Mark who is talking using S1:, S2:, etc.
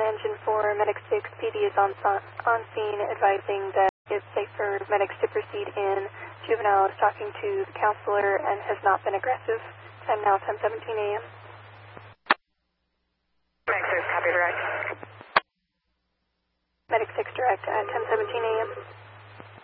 S1: engine 4, Medic 6, PD is on scene advising that it's safe for medics to proceed in. Juvenile is talking to the counselor and has not been aggressive. Time now 10:17 a.m.
S2: Medic 6, copy direct.